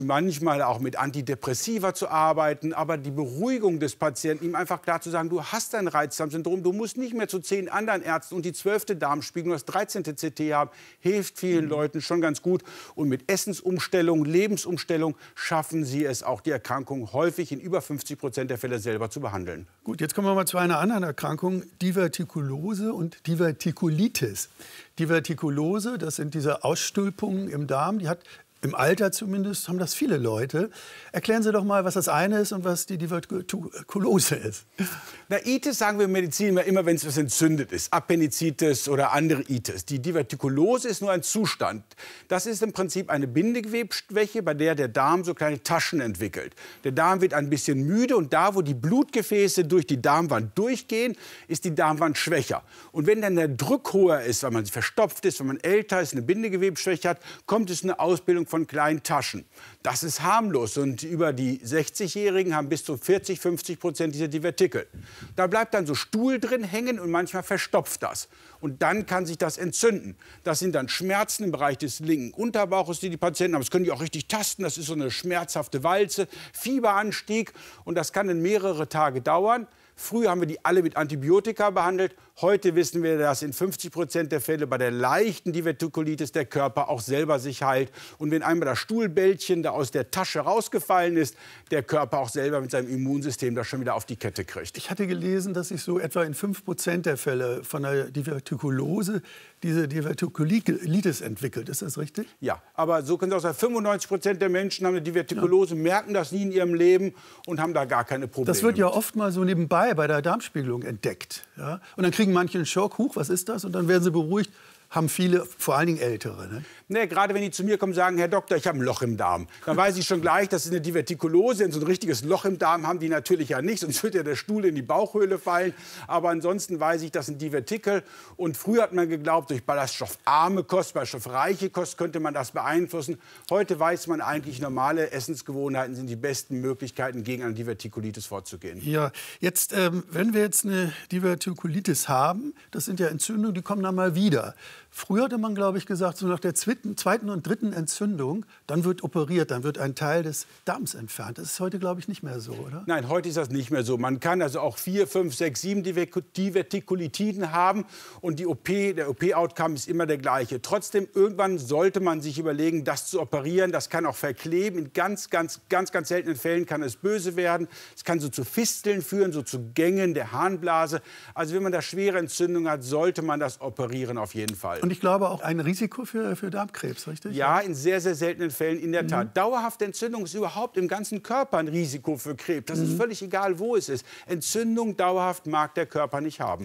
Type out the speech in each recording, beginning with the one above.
manchmal auch mit Antidepressiva zu arbeiten, aber die Beruhigung des Patienten, ihm einfach klar zu sagen, du hast ein Reizdarmsyndrom, du musst nicht mehr zu 10 anderen Ärzten und die 12. Darmspiegelung, das 13. CT haben, hilft vielen Leuten schon ganz gut. Und mit Essensumstellung, Lebensumstellung schaffen sie es auch, die Erkrankung häufig in über 50% der Fälle selber zu behandeln. Gut, jetzt kommen wir mal zu einer anderen Erkrankung, Divertikulose und Divertikulitis. Divertikulose, das sind diese Ausstülpungen im Darm, die hat im Alter zumindest haben das viele Leute. Erklären Sie doch mal, was das eine ist und was die Divertikulose ist. Na, Itis sagen wir in Medizin immer, wenn es was entzündet ist. Appendizitis oder andere Itis. Die Divertikulose ist nur ein Zustand. Das ist im Prinzip eine Bindegewebsschwäche, bei der der Darm so kleine Taschen entwickelt. Der Darm wird ein bisschen müde und da, wo die Blutgefäße durch die Darmwand durchgehen, ist die Darmwand schwächer. Und wenn dann der Druck höher ist, weil man verstopft ist, wenn man älter ist, eine Bindegewebsschwäche hat, kommt es eine Ausbildung von kleinen Taschen. Das ist harmlos und über die 60-Jährigen haben bis zu 40–50% dieser Divertikel. Da bleibt dann so Stuhl drin hängen und manchmal verstopft das. Und dann kann sich das entzünden. Das sind dann Schmerzen im Bereich des linken Unterbauches, die Patienten haben. Das können die auch richtig tasten. Das ist so eine schmerzhafte Walze, Fieberanstieg und das kann dann mehrere Tage dauern. Früher haben wir die alle mit Antibiotika behandelt. Heute wissen wir, dass in 50% der Fälle bei der leichten Divertikulitis der Körper auch selber sich heilt. Und wenn einmal das Stuhlbällchen da aus der Tasche rausgefallen ist, der Körper auch selber mit seinem Immunsystem das schon wieder auf die Kette kriegt. Ich hatte gelesen, dass sich so etwa in 5% der Fälle von der Divertikulose diese Divertikulitis entwickelt. Ist das richtig? Ja, aber so können Sie auch sagen, 95% der Menschen haben eine Divertikulose, merken das nie in ihrem Leben und haben da gar keine Probleme. Das wird ja oft mal so nebenbei bei der Darmspiegelung entdeckt. Ja? Und dann kriegen manche einen Schock, huch, was ist das? Und dann werden sie beruhigt. Haben viele, vor allen Dingen Ältere. Ne? Nee, gerade wenn die zu mir kommen und sagen, Herr Doktor, ich habe ein Loch im Darm. Dann weiß ich schon gleich, das ist eine Divertikulose. Denn so ein richtiges Loch im Darm haben die natürlich ja nicht, sonst würde ja der Stuhl in die Bauchhöhle fallen. Aber ansonsten weiß ich, das sind Divertikel. Und früher hat man geglaubt, durch ballaststoffarme Kost, ballaststoffreiche Kost könnte man das beeinflussen. Heute weiß man eigentlich, normale Essensgewohnheiten sind die besten Möglichkeiten, gegen eine Divertikulitis vorzugehen. Ja, jetzt, wenn wir jetzt eine Divertikulitis haben, das sind ja Entzündungen, die kommen dann mal wieder. Früher hatte man, glaube ich, gesagt, so nach der zweiten und dritten Entzündung, dann wird operiert, dann wird ein Teil des Darms entfernt. Das ist heute, glaube ich, nicht mehr so, oder? Nein, heute ist das nicht mehr so. Man kann also auch 4, 5, 6, 7 Divertikulitiden haben und der OP-Outcome ist immer der gleiche. Trotzdem, irgendwann sollte man sich überlegen, das zu operieren. Das kann auch verkleben. In ganz seltenen Fällen kann es böse werden. Es kann so zu Fisteln führen, so zu Gängen der Harnblase. Also wenn man da schwere Entzündungen hat, sollte man das operieren auf jeden Fall. Und ich glaube auch ein Risiko für Darmkrebs, richtig? Ja, in sehr seltenen Fällen in der Tat. Dauerhafte Entzündung ist überhaupt im ganzen Körper ein Risiko für Krebs. Das ist völlig egal, wo es ist. Entzündung dauerhaft mag der Körper nicht haben.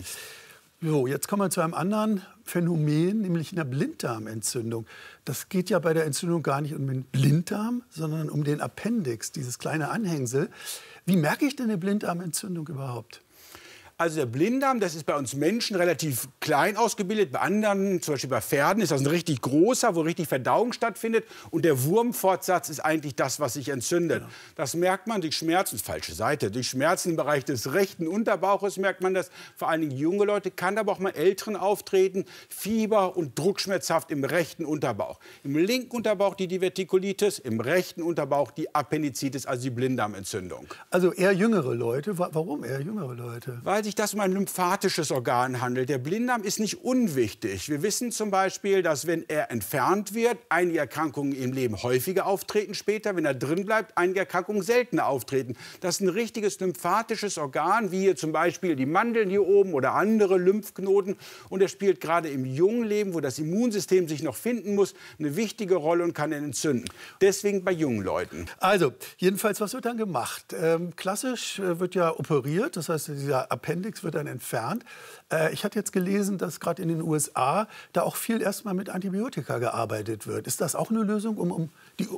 So, jetzt kommen wir zu einem anderen Phänomen, nämlich einer Blinddarmentzündung. Das geht ja bei der Entzündung gar nicht um den Blinddarm, sondern um den Appendix, dieses kleine Anhängsel. Wie merke ich denn eine Blinddarmentzündung überhaupt? Also der Blinddarm, das ist bei uns Menschen relativ klein ausgebildet. Bei anderen, zum Beispiel bei Pferden, ist das ein richtig großer, wo richtig Verdauung stattfindet. Und der Wurmfortsatz ist eigentlich das, was sich entzündet. Ja. Das merkt man durch Schmerzen, falsche Seite, durch Schmerzen im Bereich des rechten Unterbauches merkt man das. Vor allen Dingen junge Leute, kann aber auch mal Älteren auftreten. Fieber und druckschmerzhaft im rechten Unterbauch. Im linken Unterbauch die Divertikulitis, im rechten Unterbauch die Appendizitis, also die Blinddarmentzündung. Also eher jüngere Leute. Warum eher jüngere Leute? Weil sich das um ein lymphatisches Organ handelt. Der Blinddarm ist nicht unwichtig. Wir wissen zum Beispiel, dass wenn er entfernt wird, einige Erkrankungen im Leben häufiger auftreten später. Wenn er drin bleibt, einige Erkrankungen seltener auftreten. Das ist ein richtiges lymphatisches Organ, wie hier zum Beispiel die Mandeln hier oben oder andere Lymphknoten. Und er spielt gerade im jungen Leben, wo das Immunsystem sich noch finden muss, eine wichtige Rolle und kann ihn entzünden. Deswegen bei jungen Leuten. Also, jedenfalls, was wird dann gemacht? Klassisch wird ja operiert, das heißt, dieser Appendix wird dann entfernt. Ich hatte jetzt gelesen, dass gerade in den USA da auch viel erstmal mit Antibiotika gearbeitet wird. Ist das auch eine Lösung, um die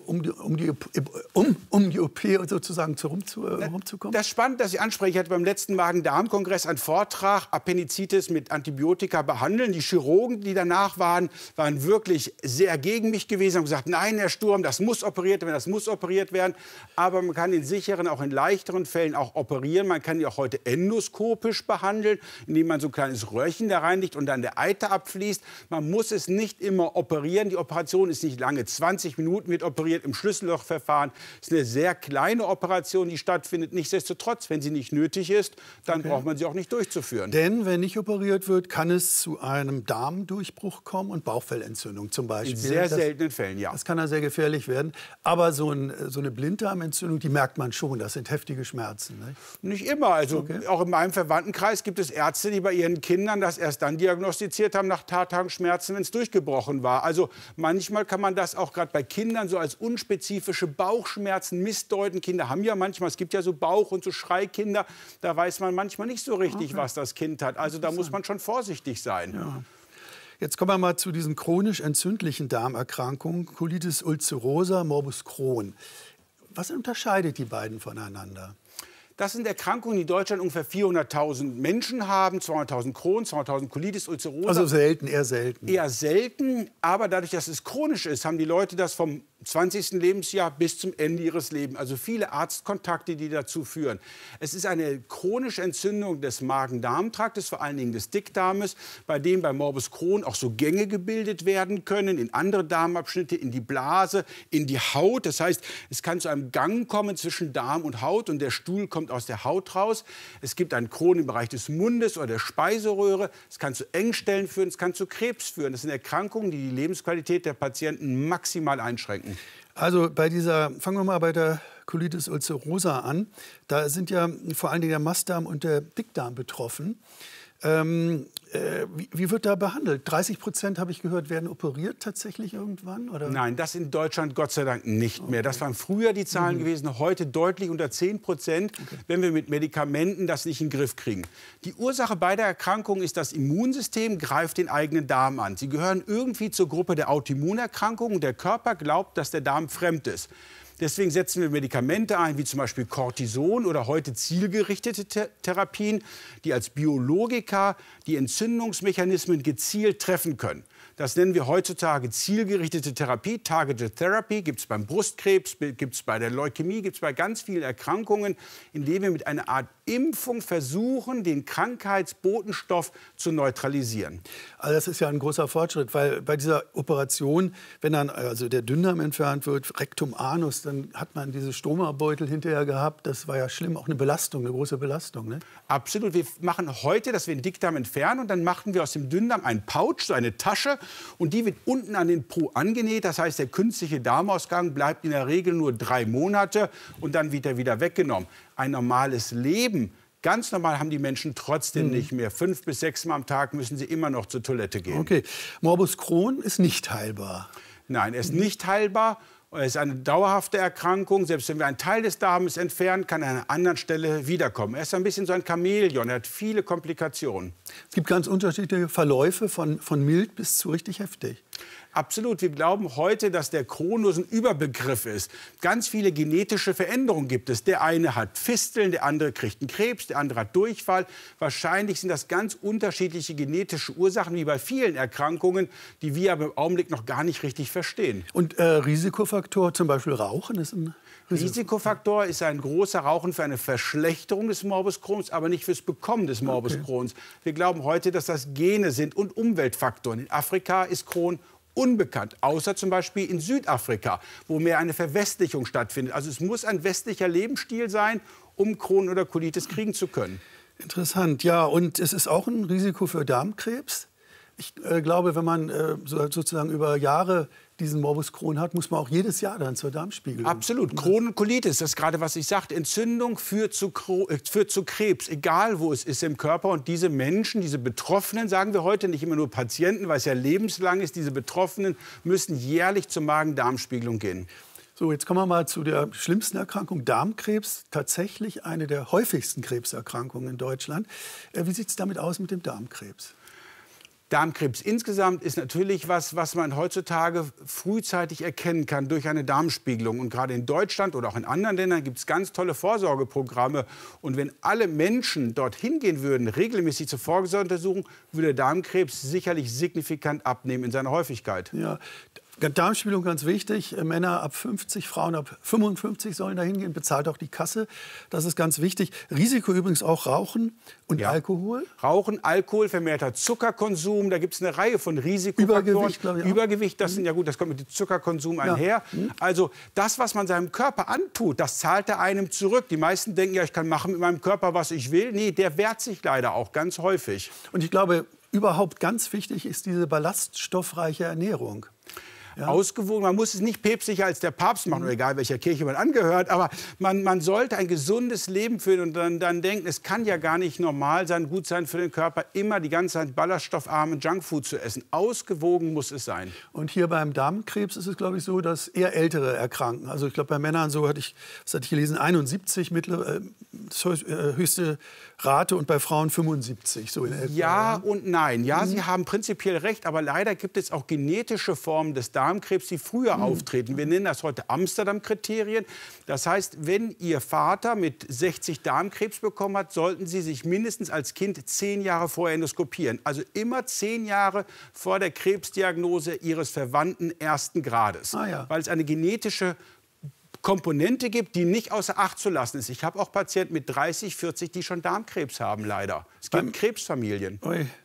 OP sozusagen rumzukommen? Das ist spannend, dass Sie ansprechen. Ich hatte beim letzten Magen-Darm-Kongress einen Vortrag, Appendizitis mit Antibiotika behandeln. Die Chirurgen, die danach waren wirklich sehr gegen mich gewesen, haben gesagt, nein, Herr Sturm, das muss operiert werden, das muss operiert werden. Aber man kann in sicheren, auch in leichteren Fällen auch operieren. Man kann die auch heute endoskopisch chirurgisch behandeln, indem man so ein kleines Röhrchen da reinlegt und dann der Eiter abfließt. Man muss es nicht immer operieren. Die Operation ist nicht lange. 20 Minuten wird operiert im Schlüssellochverfahren. Es ist eine sehr kleine Operation, die stattfindet. Nichtsdestotrotz, wenn sie nicht nötig ist, dann braucht man sie auch nicht durchzuführen. Denn wenn nicht operiert wird, kann es zu einem Darmdurchbruch kommen und Bauchfellentzündung zum Beispiel. In sehr seltenen Fällen, ja. Das kann ja sehr gefährlich werden. Aber so eine Blinddarmentzündung, die merkt man schon. Das sind heftige Schmerzen. Nicht immer. Also auch in meinem Verwandtenkreis gibt es Ärzte, die bei ihren Kindern das erst dann diagnostiziert haben, nach Tagen Schmerzen, wenn es durchgebrochen war. Also manchmal kann man das auch gerade bei Kindern so als unspezifische Bauchschmerzen missdeuten. Kinder haben ja manchmal, es gibt ja so Bauch- und so Schreikinder, da weiß man manchmal nicht so richtig, was das Kind hat. Also da muss man schon vorsichtig sein. Ja. Jetzt kommen wir mal zu diesen chronisch entzündlichen Darmerkrankungen, Colitis ulcerosa, Morbus Crohn. Was unterscheidet die beiden voneinander? Das sind Erkrankungen, die in Deutschland ungefähr 400.000 Menschen haben, 200.000 Crohn, 200.000 Colitis ulcerosa. Also selten, eher selten. Eher selten, aber dadurch, dass es chronisch ist, haben die Leute das vom 20. Lebensjahr bis zum Ende ihres Lebens. Also viele Arztkontakte, die dazu führen. Es ist eine chronische Entzündung des Magen-Darm-Traktes, vor allen Dingen des Dickdarmes, bei dem bei Morbus Crohn auch so Gänge gebildet werden können, in andere Darmabschnitte, in die Blase, in die Haut. Das heißt, es kann zu einem Gang kommen zwischen Darm und Haut und der Stuhl kommt aus der Haut raus. Es gibt einen Crohn im Bereich des Mundes oder der Speiseröhre. Es kann zu Engstellen führen, es kann zu Krebs führen. Das sind Erkrankungen, die die Lebensqualität der Patienten maximal einschränken. Also fangen wir mal bei der Colitis ulcerosa an. Da sind ja vor allen Dingen der Mastdarm und der Dickdarm betroffen. Wie wird da behandelt? 30% habe ich gehört, werden operiert tatsächlich irgendwann? Oder? Nein, das in Deutschland Gott sei Dank nicht mehr. Das waren früher die Zahlen gewesen, heute deutlich unter 10%, wenn wir mit Medikamenten das nicht in den Griff kriegen. Die Ursache beider Erkrankungen ist, das Immunsystem greift den eigenen Darm an. Sie gehören irgendwie zur Gruppe der Autoimmunerkrankungen. Der Körper glaubt, dass der Darm fremd ist. Deswegen setzen wir Medikamente ein, wie zum Beispiel Cortison oder heute zielgerichtete Therapien, die als Biologika die Entzündungsmechanismen gezielt treffen können. Das nennen wir heutzutage zielgerichtete Therapie. Targeted Therapy gibt es beim Brustkrebs, gibt es bei der Leukämie, gibt es bei ganz vielen Erkrankungen, indem wir mit einer Art Impfung versuchen, den Krankheitsbotenstoff zu neutralisieren. Also das ist ja ein großer Fortschritt, weil bei dieser Operation, wenn dann also der Dünndarm entfernt wird, Rectum Anus, dann hat man diese Stomabeutel hinterher gehabt. Das war ja schlimm, auch eine Belastung, eine große Belastung. Ne? Absolut. Wir machen heute, dass wir den Dickdarm entfernen und dann machen wir aus dem Dünndarm einen Pouch, so eine Tasche. Und die wird unten an den Po angenäht. Das heißt, der künstliche Darmausgang bleibt in der Regel nur 3 Monate und dann wird er wieder weggenommen. Ein normales Leben, ganz normal haben die Menschen trotzdem nicht mehr. 5 bis 6 Mal am Tag müssen sie immer noch zur Toilette gehen. Okay. Morbus Crohn ist nicht heilbar. Nein, er ist nicht heilbar. Es ist eine dauerhafte Erkrankung. Selbst wenn wir einen Teil des Darmes entfernen, kann er an einer anderen Stelle wiederkommen. Er ist ein bisschen so ein Chamäleon. Er hat viele Komplikationen. Es gibt ganz unterschiedliche Verläufe von mild bis zu richtig heftig. Absolut. Wir glauben heute, dass der Crohn nur so ein Überbegriff ist. Ganz viele genetische Veränderungen gibt es. Der eine hat Fisteln, der andere kriegt einen Krebs, der andere hat Durchfall. Wahrscheinlich sind das ganz unterschiedliche genetische Ursachen, wie bei vielen Erkrankungen, die wir aber im Augenblick noch gar nicht richtig verstehen. Und Risikofaktor, zum Beispiel Rauchen, ist ein Risikofaktor ist ein großer Rauchen für eine Verschlechterung des Morbus Crohns, aber nicht fürs Bekommen des Morbus Crohns. Wir glauben heute, dass das Gene sind und Umweltfaktoren. In Afrika ist Crohn unbekannt, außer zum Beispiel in Südafrika, wo mehr eine Verwestlichung stattfindet. Also es muss ein westlicher Lebensstil sein, um Crohn oder Colitis kriegen zu können. Interessant, ja. Und es ist auch ein Risiko für Darmkrebs. Ich glaube, wenn man sozusagen über Jahre diesen Morbus Crohn hat, muss man auch jedes Jahr dann zur Darmspiegelung. Absolut. Crohn und Colitis, das ist gerade, was ich sagte. Entzündung führt zu Krebs, egal wo es ist im Körper. Und diese Menschen, diese Betroffenen, sagen wir heute nicht immer nur Patienten, weil es ja lebenslang ist, diese Betroffenen müssen jährlich zur Magen-Darm-Spiegelung gehen. So, jetzt kommen wir mal zu der schlimmsten Erkrankung, Darmkrebs. Tatsächlich eine der häufigsten Krebserkrankungen in Deutschland. Wie sieht es damit aus mit dem Darmkrebs? Darmkrebs insgesamt ist natürlich was man heutzutage frühzeitig erkennen kann durch eine Darmspiegelung. Und gerade in Deutschland oder auch in anderen Ländern gibt es ganz tolle Vorsorgeprogramme. Und wenn alle Menschen dorthin gehen würden, regelmäßig zur Vorsorgeuntersuchung, würde Darmkrebs sicherlich signifikant abnehmen in seiner Häufigkeit. Ja. Darmspiegelung ganz wichtig. Männer ab 50, Frauen ab 55 sollen da hingehen. Bezahlt auch die Kasse. Das ist ganz wichtig. Risiko übrigens auch Rauchen und Alkohol. Rauchen, Alkohol, vermehrter Zuckerkonsum. Da gibt es eine Reihe von Risikofaktoren. Übergewicht, glaube ich auch. Übergewicht, das sind ja gut, das kommt mit dem Zuckerkonsum einher. Also das, was man seinem Körper antut, das zahlt er einem zurück. Die meisten denken ja, ich kann machen mit meinem Körper, was ich will. Nee, der wehrt sich leider auch ganz häufig. Und ich glaube, überhaupt ganz wichtig ist diese ballaststoffreiche Ernährung. Ja. Ausgewogen. Man muss es nicht päpstlicher als der Papst machen, egal welcher Kirche man angehört. Aber man sollte ein gesundes Leben führen und dann denken, es kann ja gar nicht normal sein, gut sein für den Körper, immer die ganze Zeit ballaststoffarmen Junkfood zu essen. Ausgewogen muss es sein. Und hier beim Darmkrebs ist es, glaube ich, so, dass eher Ältere erkranken. Also ich glaube, bei Männern so hatte ich gelesen, 71 höchste Rate und bei Frauen 75. So in etwa. Ja und nein. Ja, Sie haben prinzipiell recht, aber leider gibt es auch genetische Formen des Darmkrebs, die früher auftreten. Wir nennen das heute Amsterdam-Kriterien. Das heißt, wenn Ihr Vater mit 60 Darmkrebs bekommen hat, sollten Sie sich mindestens als Kind 10 Jahre vorher endoskopieren. Also immer 10 Jahre vor der Krebsdiagnose Ihres Verwandten ersten Grades. Weil es eine genetische Komponente gibt, die nicht außer Acht zu lassen ist. Ich habe auch Patienten mit 30, 40, die schon Darmkrebs haben, leider. Es gibt Krebsfamilien.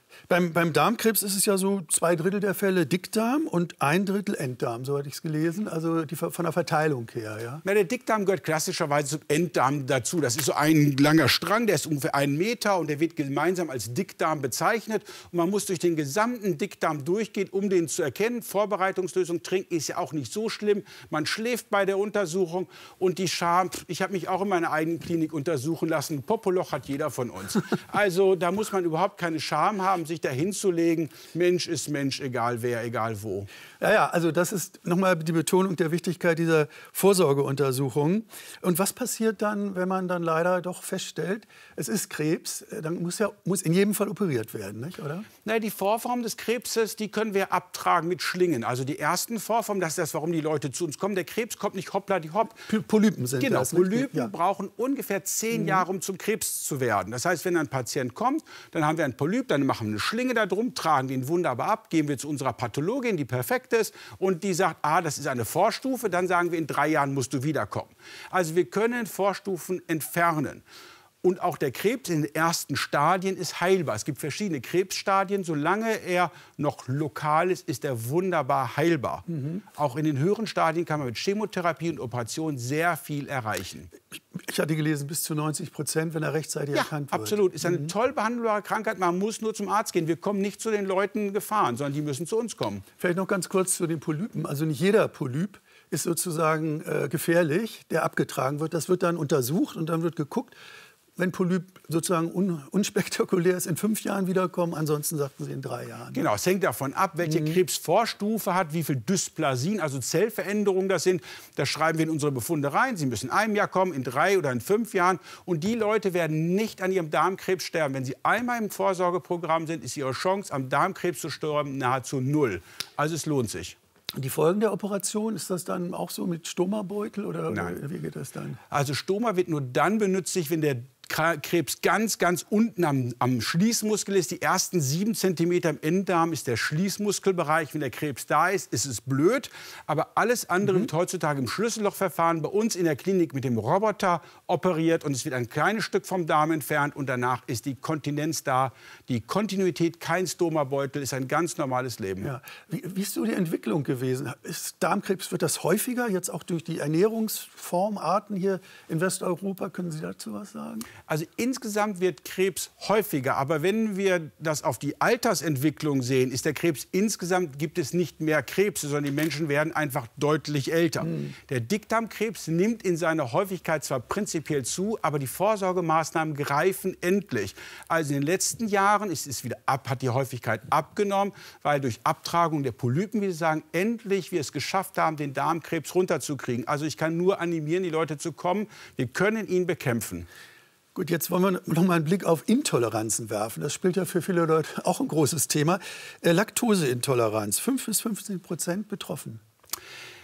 Beim Darmkrebs ist es ja so, 2/3 der Fälle Dickdarm und 1/3 Enddarm, so hatte ich es gelesen, also von der Verteilung her. Ja? Na, der Dickdarm gehört klassischerweise zum Enddarm dazu. Das ist so ein langer Strang, der ist ungefähr 1 Meter und der wird gemeinsam als Dickdarm bezeichnet. Und man muss durch den gesamten Dickdarm durchgehen, um den zu erkennen. Vorbereitungslösung trinken ist ja auch nicht so schlimm. Man schläft bei der Untersuchung und die Scham, ich habe mich auch in meiner eigenen Klinik untersuchen lassen. Popoloch hat jeder von uns. Also da muss man überhaupt keine Scham haben, sich dahin zu legen. Mensch ist Mensch, egal wer, egal wo. Ja, also das ist nochmal die Betonung der Wichtigkeit dieser Vorsorgeuntersuchungen. Und was passiert dann, wenn man dann leider doch feststellt, es ist Krebs? Dann muss in jedem Fall operiert werden, nicht, oder? Na, die Vorform des Krebses, die können wir abtragen mit Schlingen. Also die ersten Vorformen, das ist das, warum die Leute zu uns kommen. Der Krebs kommt nicht hoppla die hopp. Polypen sind das. Genau, Polypen brauchen ungefähr 10 Jahre, um zum Krebs zu werden. Das heißt, wenn ein Patient kommt, dann haben wir ein Polyp, dann machen wir eine Schlinge da drum, tragen den wunderbar ab, gehen wir zu unserer Pathologin, die perfekt ist, und die sagt, das ist eine Vorstufe, dann sagen wir, in 3 Jahren musst du wiederkommen. Also wir können Vorstufen entfernen. Und auch der Krebs in den ersten Stadien ist heilbar. Es gibt verschiedene Krebsstadien. Solange er noch lokal ist, ist er wunderbar heilbar. Auch in den höheren Stadien kann man mit Chemotherapie und Operation sehr viel erreichen. Ich hatte gelesen, bis zu 90%, wenn er rechtzeitig erkannt wird. Absolut. Ist eine toll behandelbare Krankheit. Man muss nur zum Arzt gehen. Wir kommen nicht zu den Leuten gefahren, sondern die müssen zu uns kommen. Vielleicht noch ganz kurz zu den Polypen. Also nicht jeder Polyp ist sozusagen gefährlich, der abgetragen wird. Das wird dann untersucht und dann wird geguckt, wenn Polyp sozusagen unspektakulär ist, in 5 Jahren wiederkommen. Ansonsten sagten Sie in 3 Jahren. Genau, es hängt davon ab, welche Krebsvorstufe hat, wie viel Dysplasien, also Zellveränderungen das sind. Das schreiben wir in unsere Befunde rein. Sie müssen in 1 Jahr kommen, in 3 oder in 5 Jahren. Und die Leute werden nicht an ihrem Darmkrebs sterben. Wenn sie einmal im Vorsorgeprogramm sind, ist ihre Chance, am Darmkrebs zu sterben, nahezu 0. Also es lohnt sich. Die Folgen der Operation, ist das dann auch so mit Stomabeutel oder Nein. Wie geht das dann? Also Stoma wird nur dann benutzt, wenn der Krebs ganz unten am Schließmuskel ist. Die ersten 7 cm im Enddarm ist der Schließmuskelbereich. Wenn der Krebs da ist, ist es blöd. Aber alles andere wird heutzutage im Schlüssellochverfahren bei uns in der Klinik mit dem Roboter operiert. Und es wird ein kleines Stück vom Darm entfernt. Und danach ist die Kontinenz da. Die Kontinuität, kein Stomabeutel, ist ein ganz normales Leben. Ja. Wie ist so die Entwicklung gewesen? Ist Darmkrebs, wird das häufiger, jetzt auch durch die Ernährungsformarten hier in Westeuropa? Können Sie dazu was sagen? Also insgesamt wird Krebs häufiger. Aber wenn wir das auf die Altersentwicklung sehen, ist der Krebs insgesamt, gibt es nicht mehr Krebse, sondern die Menschen werden einfach deutlich älter. Der Dickdarmkrebs nimmt in seiner Häufigkeit zwar prinzipiell zu, aber die Vorsorgemaßnahmen greifen endlich. Also in den letzten Jahren hat die Häufigkeit abgenommen, weil durch Abtragung der Polypen, wie Sie sagen, endlich wir es geschafft haben, den Darmkrebs runterzukriegen. Also ich kann nur animieren, die Leute zu kommen. Wir können ihn bekämpfen. Gut, jetzt wollen wir noch mal einen Blick auf Intoleranzen werfen. Das spielt ja für viele Leute auch ein großes Thema. Laktoseintoleranz, 5 bis 15% betroffen.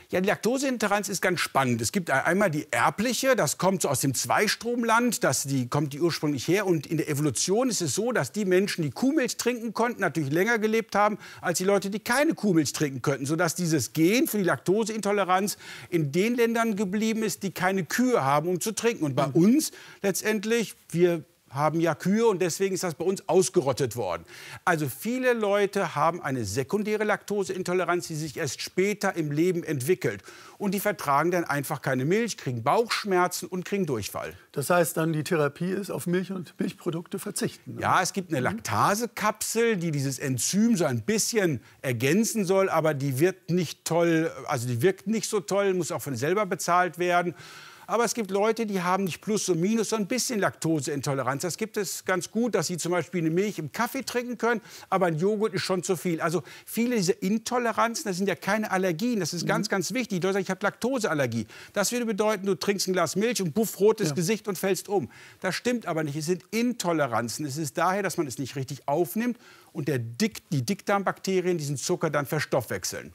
Ja, die Laktoseintoleranz ist ganz spannend. Es gibt einmal die erbliche, das kommt so aus dem Zweistromland, kommt die ursprünglich her. Und in der Evolution ist es so, dass die Menschen, die Kuhmilch trinken konnten, natürlich länger gelebt haben, als die Leute, die keine Kuhmilch trinken könnten. Sodass dieses Gen für die Laktoseintoleranz in den Ländern geblieben ist, die keine Kühe haben, um zu trinken. Und bei uns letztendlich, wir haben ja Kühe und deswegen ist das bei uns ausgerottet worden. Also viele Leute haben eine sekundäre Laktoseintoleranz, die sich erst später im Leben entwickelt. Und die vertragen dann einfach keine Milch, kriegen Bauchschmerzen und kriegen Durchfall. Das heißt dann, die Therapie ist auf Milch und Milchprodukte verzichten? Oder? Ja, es gibt eine Laktasekapsel, die dieses Enzym so ein bisschen ergänzen soll, aber die wirkt nicht toll, also die wirkt nicht so toll, muss auch von selber bezahlt werden. Aber es gibt Leute, die haben nicht Plus und Minus, sondern ein bisschen Laktoseintoleranz. Das gibt es ganz gut, dass sie zum Beispiel eine Milch im Kaffee trinken können, aber ein Joghurt ist schon zu viel. Also viele dieser Intoleranzen, das sind ja keine Allergien. Das ist ganz, ganz wichtig. Du sagst, ich habe Laktoseallergie. Das würde bedeuten, du trinkst ein Glas Milch und buff, rotes Gesicht und fällst um. Das stimmt aber nicht. Es sind Intoleranzen. Es ist daher, dass man es nicht richtig aufnimmt und die Dickdarmbakterien diesen Zucker dann verstoffwechseln.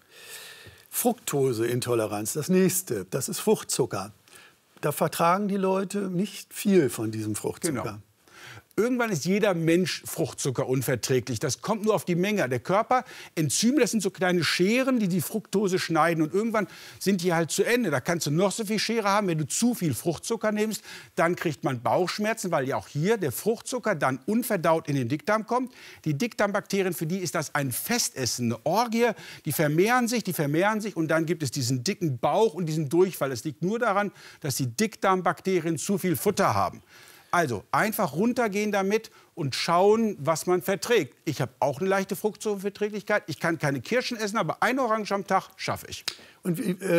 Fructoseintoleranz, das nächste, das ist Fruchtzucker. Da vertragen die Leute nicht viel von diesem Fruchtzucker. Genau. Irgendwann ist jeder Mensch Fruchtzucker unverträglich. Das kommt nur auf die Menge. Der Körper, Enzyme, das sind so kleine Scheren, die die Fructose schneiden. Und irgendwann sind die halt zu Ende. Da kannst du noch so viel Schere haben. Wenn du zu viel Fruchtzucker nimmst, dann kriegt man Bauchschmerzen, weil ja auch hier der Fruchtzucker dann unverdaut in den Dickdarm kommt. Die Dickdarmbakterien, für die ist das ein Festessen, eine Orgie. Die vermehren sich und dann gibt es diesen dicken Bauch und diesen Durchfall. Es liegt nur daran, dass die Dickdarmbakterien zu viel Futter haben. Also einfach runtergehen damit und schauen, was man verträgt. Ich habe auch eine leichte Fructoseverträglichkeit. Ich kann keine Kirschen essen, aber eine Orange am Tag schaffe ich. Und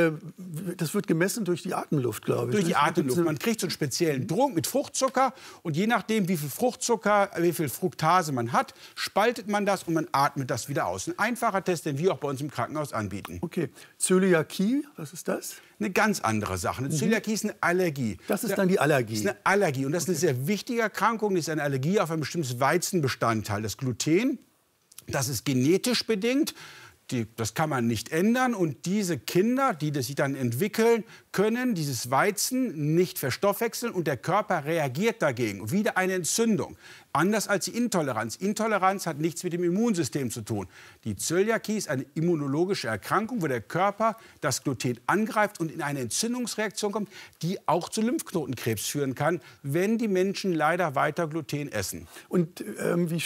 das wird gemessen durch die Atemluft, glaube ich. Durch die Atemluft. Man kriegt so einen speziellen Druck mit Fruchtzucker. Und je nachdem, wie viel Fruchtzucker, wie viel Fructase man hat, spaltet man das und man atmet das wieder aus. Ein einfacher Test, den wir auch bei uns im Krankenhaus anbieten. Okay. Zöliakie, was ist das? Eine ganz andere Sache. Eine Zöliakie ist eine Allergie. Das ist dann die Allergie? Das ist eine Allergie. Und das ist eine sehr wichtige Erkrankung. Das ist eine Allergie auf ein bestimmtes Weizenbestandteil. Das Gluten, das ist genetisch bedingt. Das kann man nicht ändern. Und diese Kinder, die das sich dann entwickeln, können dieses Weizen nicht verstoffwechseln. Und der Körper reagiert dagegen. Wieder eine Entzündung. Anders als die Intoleranz. Intoleranz hat nichts mit dem Immunsystem zu tun. Die Zöliakie ist eine immunologische Erkrankung, wo der Körper das Gluten angreift und in eine Entzündungsreaktion kommt, die auch zu Lymphknotenkrebs führen kann, wenn die Menschen leider weiter Gluten essen. Und wie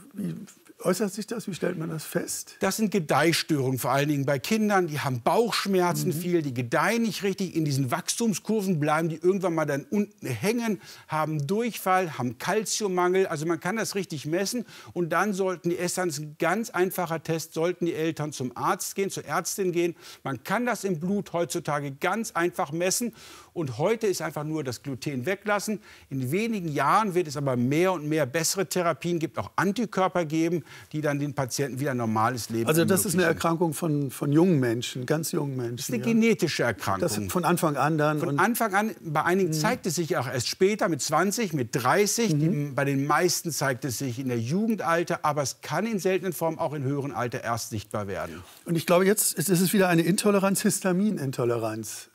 äußert sich das? Wie stellt man das fest? Das sind Gedeihstörungen, vor allen Dingen bei Kindern. Die haben Bauchschmerzen viel, die gedeihen nicht richtig. In diesen Wachstumskurven bleiben die irgendwann mal dann unten hängen, haben Durchfall, haben Kalziummangel. Also man kann das richtig messen. Und dann sollten die Eltern, das ist ein ganz einfacher Test, sollten die Eltern zum Arzt gehen, zur Ärztin gehen. Man kann das im Blut heutzutage ganz einfach messen. Und heute ist einfach nur das Gluten weglassen. In wenigen Jahren wird es aber mehr und mehr bessere Therapien, gibt auch Antikörper geben, die dann den Patienten wieder ein normales Leben Also das ist eine Erkrankung von jungen Menschen, ganz jungen Menschen. Das ist eine genetische Erkrankung. Das von Anfang an dann? Von Anfang an. Bei einigen zeigt es sich auch erst später, mit 20, mit 30. Bei den meisten zeigt es sich in der Jugendalter. Aber es kann in seltenen Formen auch in höheren Alter erst sichtbar werden. Und ich glaube, jetzt ist es wieder eine Intoleranz, Histaminintoleranz.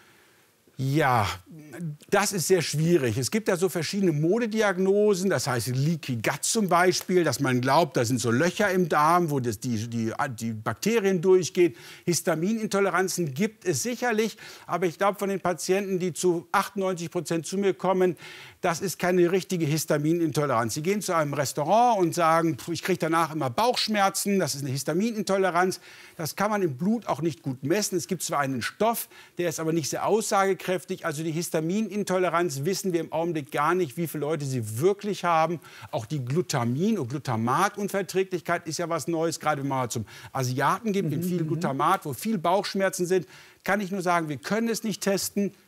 Ja, das ist sehr schwierig. Es gibt ja so verschiedene Modediagnosen, das heißt Leaky Gut zum Beispiel, dass man glaubt, da sind so Löcher im Darm, wo die Bakterien durchgehen. Histaminintoleranzen gibt es sicherlich, aber ich glaube, von den Patienten, die zu 98% zu mir kommen, das ist keine richtige Histaminintoleranz. Sie gehen zu einem Restaurant und sagen, ich kriege danach immer Bauchschmerzen, das ist eine Histaminintoleranz. Das kann man im Blut auch nicht gut messen. Es gibt zwar einen Stoff, der ist aber nicht sehr aussagekräftig. Also die Histaminintoleranz wissen wir im Augenblick gar nicht, wie viele Leute sie wirklich haben. Auch die Glutamin- und Glutamatunverträglichkeit ist ja was Neues. Gerade wenn man mal zum Asiaten gibt, mit viel Glutamat, wo viel Bauchschmerzen sind, kann ich nur sagen, wir können es nicht testen.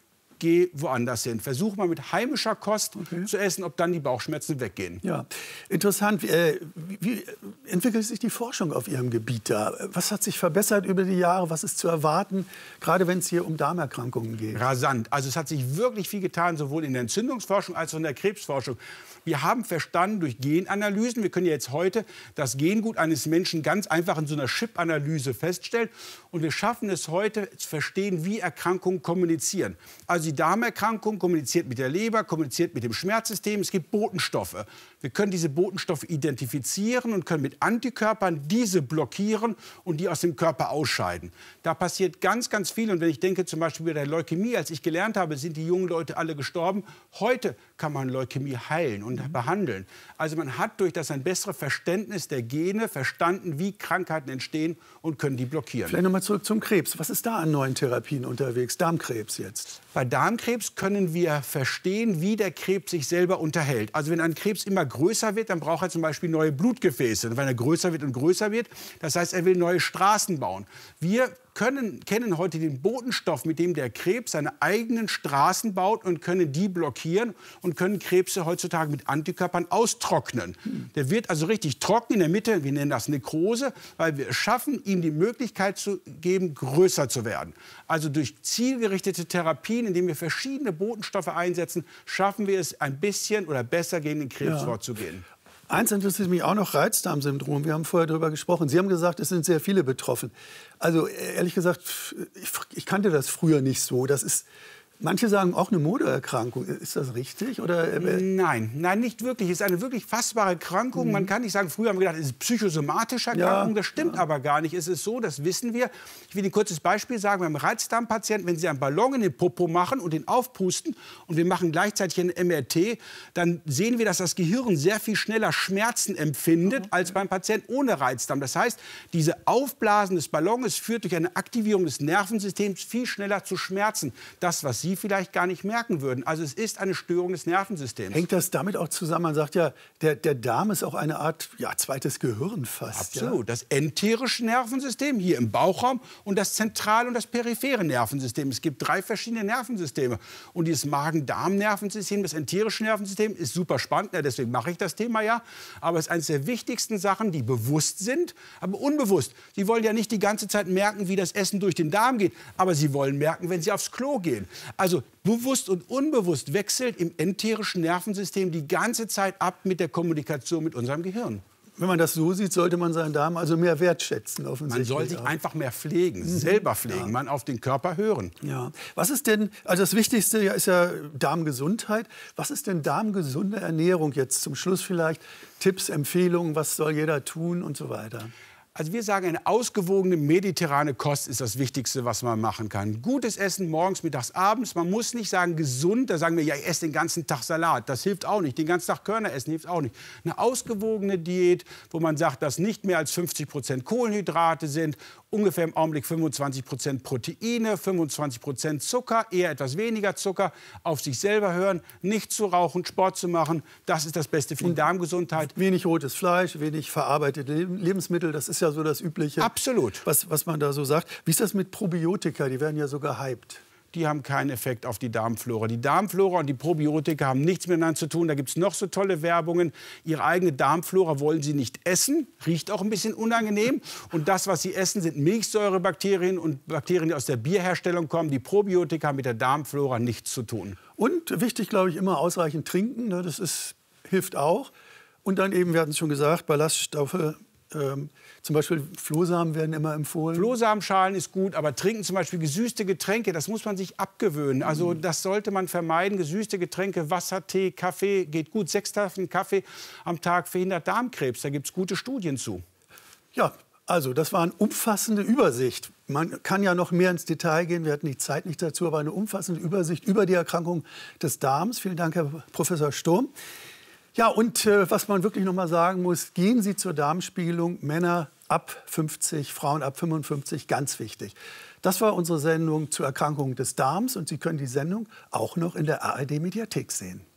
gehe woanders hin. Versuche mal mit heimischer Kost zu essen, ob dann die Bauchschmerzen weggehen. Ja, interessant. Wie entwickelt sich die Forschung auf Ihrem Gebiet da? Was hat sich verbessert über die Jahre? Was ist zu erwarten, gerade wenn es hier um Darmerkrankungen geht? Rasant. Also es hat sich wirklich viel getan, sowohl in der Entzündungsforschung als auch in der Krebsforschung. Wir haben verstanden durch Genanalysen, wir können ja jetzt heute das Gengut eines Menschen ganz einfach in so einer Chip-Analyse feststellen. Und wir schaffen es heute zu verstehen, wie Erkrankungen kommunizieren. Also die Darmerkrankung kommuniziert mit der Leber, kommuniziert mit dem Schmerzsystem. Es gibt Botenstoffe. Wir können diese Botenstoffe identifizieren und können mit Antikörpern diese blockieren und die aus dem Körper ausscheiden. Da passiert ganz, ganz viel. Und wenn ich denke zum Beispiel bei der Leukämie, als ich gelernt habe, sind die jungen Leute alle gestorben. Heute kann man Leukämie heilen und behandeln. Also man hat durch das ein besseres Verständnis der Gene verstanden, wie Krankheiten entstehen und können die blockieren. Vielleicht noch mal zurück zum Krebs. Was ist da an neuen Therapien unterwegs? Darmkrebs jetzt. Bei Darmkrebs können wir verstehen, wie der Krebs sich selber unterhält. Also wenn ein Krebs immer größer wird, dann braucht er zum Beispiel neue Blutgefäße. Und wenn er größer wird und größer wird, das heißt, er will neue Straßen bauen. Wir kennen heute den Botenstoff, mit dem der Krebs seine eigenen Straßen baut und können die blockieren und können Krebse heutzutage mit Antikörpern austrocknen. Der wird also richtig trocken in der Mitte, wir nennen das Nekrose, weil wir es schaffen, ihm die Möglichkeit zu geben, größer zu werden. Also durch zielgerichtete Therapien, indem wir verschiedene Botenstoffe einsetzen, schaffen wir es ein bisschen oder besser gegen den Krebs vorzugehen. Eins interessiert mich auch noch, Reizdarmsyndrom. Wir haben vorher darüber gesprochen. Sie haben gesagt, es sind sehr viele betroffen. Also ehrlich gesagt, ich kannte das früher nicht so. Das ist, manche sagen auch eine Modeerkrankung. Ist das richtig? Oder? Nein, nicht wirklich. Es ist eine wirklich fassbare Erkrankung. Man kann nicht sagen, früher haben wir gedacht, es ist psychosomatische Erkrankung. Das stimmt aber gar nicht. Es ist so, das wissen wir. Ich will ein kurzes Beispiel sagen. Beim Reizdarmpatienten, wenn Sie einen Ballon in den Popo machen und den aufpusten und wir machen gleichzeitig ein MRT, dann sehen wir, dass das Gehirn sehr viel schneller Schmerzen empfindet als beim Patienten ohne Reizdarm. Das heißt, diese Aufblasen des Ballons führt durch eine Aktivierung des Nervensystems viel schneller zu Schmerzen. Das, was Sie vielleicht gar nicht merken würden. Also es ist eine Störung des Nervensystems. Hängt das damit auch zusammen? Man sagt ja, der Darm ist auch eine Art zweites Gehirn fast. Absolut. Ja? Das enterische Nervensystem hier im Bauchraum und das zentrale und das periphere Nervensystem. Es gibt 3 verschiedene Nervensysteme. Und dieses Magen-Darm-Nervensystem, das enterische Nervensystem, ist super spannend. Ja, deswegen mache ich das Thema ja. Aber es ist eines der wichtigsten Sachen, die bewusst sind, aber unbewusst. Sie wollen ja nicht die ganze Zeit merken, wie das Essen durch den Darm geht. Aber Sie wollen merken, wenn Sie aufs Klo gehen. Also bewusst und unbewusst wechselt im enterischen Nervensystem die ganze Zeit ab mit der Kommunikation mit unserem Gehirn. Wenn man das so sieht, sollte man seinen Darm also mehr wertschätzen. Man soll sich einfach mehr pflegen, selber pflegen, man auf den Körper hören. Ja. Was ist denn, also das Wichtigste ist ja Darmgesundheit. Was ist denn darmgesunde Ernährung jetzt zum Schluss vielleicht? Tipps, Empfehlungen, was soll jeder tun und so weiter? Also wir sagen, eine ausgewogene mediterrane Kost ist das Wichtigste, was man machen kann. Gutes Essen morgens, mittags, abends. Man muss nicht sagen gesund, da sagen wir, ja, ich esse den ganzen Tag Salat. Das hilft auch nicht. Den ganzen Tag Körner essen hilft auch nicht. Eine ausgewogene Diät, wo man sagt, dass nicht mehr als 50% Kohlenhydrate sind, ungefähr im Augenblick 25% Proteine, 25% Zucker, eher etwas weniger Zucker, auf sich selber hören, nicht zu rauchen, Sport zu machen. Das ist das Beste für die Darmgesundheit. Wenig rotes Fleisch, wenig verarbeitete Lebensmittel, das ist ja so das Übliche. Absolut. Was man da so sagt. Wie ist das mit Probiotika? Die werden ja so gehypt. Die haben keinen Effekt auf die Darmflora. Die Darmflora und die Probiotika haben nichts miteinander zu tun. Da gibt es noch so tolle Werbungen. Ihre eigene Darmflora wollen Sie nicht essen. Riecht auch ein bisschen unangenehm. Und das, was Sie essen, sind Milchsäurebakterien und Bakterien, die aus der Bierherstellung kommen. Die Probiotika haben mit der Darmflora nichts zu tun. Und wichtig, glaube ich, immer ausreichend trinken. Hilft auch. Und dann eben, wir hatten es schon gesagt, Ballaststoffe. Zum Beispiel Flohsamen werden immer empfohlen. Flohsamenschalen ist gut, aber trinken zum Beispiel gesüßte Getränke, das muss man sich abgewöhnen. Also das sollte man vermeiden. Gesüßte Getränke, Wasser, Tee, Kaffee geht gut. 6 Tafeln Kaffee am Tag verhindert Darmkrebs. Da gibt es gute Studien zu. Ja, also das war eine umfassende Übersicht. Man kann ja noch mehr ins Detail gehen. Wir hatten die Zeit nicht dazu, aber eine umfassende Übersicht über die Erkrankung des Darms. Vielen Dank, Herr Professor Sturm. Ja, und was man wirklich noch mal sagen muss, gehen Sie zur Darmspiegelung, Männer ab 50, Frauen ab 55, ganz wichtig. Das war unsere Sendung zur Erkrankung des Darms und Sie können die Sendung auch noch in der ARD-Mediathek sehen.